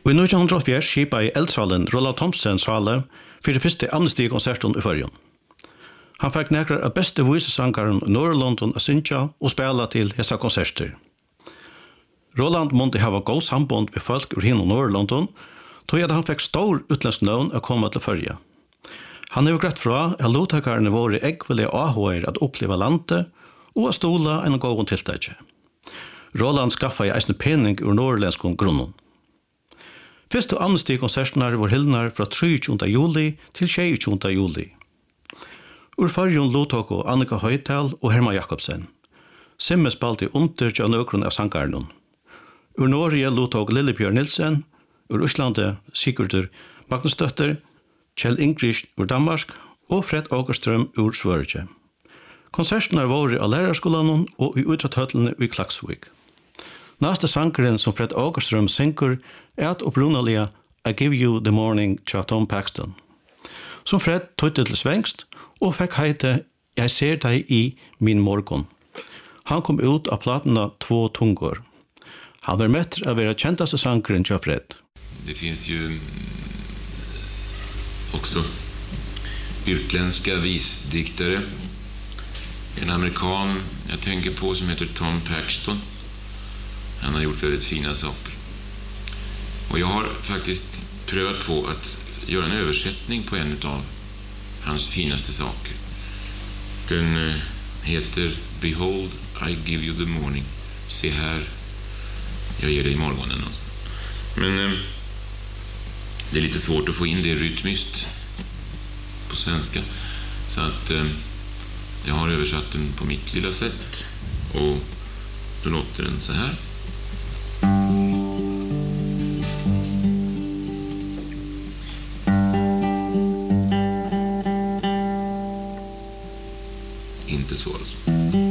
I 1904 skipa I eldsalen Roland Thomsen sale for det første amnesti-konserten I Førjen. Han fikk nekrar av beste visesangaren I Norrlondon å synja og spela til hessa konserter. Roland måtte hava god samband med folk ur hinn Norrlondon, tog at han fikk stor utländsk nøvn å komme til Førje. Han har greit fra at lottakarene våre eggvelige avhøyer at oppleva landet og å stola en gåen tiltakje. Roland skaffa I eisne pening ur norrlenskon grunnen. Fyrste amnesti-konsertene var hildnar fra 23. juli til 26. juli. Ur Førjen lottok Annika Høytal og Herman Jakobsen. Simme spalte under til nøkron av sangarnon. Ur Norge lottok Lillebjørn Nilsen, ur Øslande Sigurdur Magnusdøtter, Kjell Ingrish ur Danmark og Fred Åkerström ur Sverige. Konsertene var av lærarskolen og I utratthøtlene I Klaksvik. Næste sangeren som Fred Åkerström synger at opprunalige I Give You the Morning tja Tom Paxton. Som Fred tøyte til svengst og fikk heite Jeg ser deg I min morgon. Han kom ut av platena 2 tungor. Han var mätt att vara kändaste sangaren tja Fred. Det finns ju också utländska visdiktare. En amerikan jag tänker på som heter Tom Paxton. Han har gjort väldigt fina saker. Och jag har faktiskt prövat på att göra en översättning på en av hans finaste saker. Den heter Behold, I give you the morning. Se här, jag ger dig morgonen. Men det är lite svårt att få in det rytmiskt på svenska. Så att jag har översatt den på mitt lilla sätt. Och då låter den så här. Inte så alltså.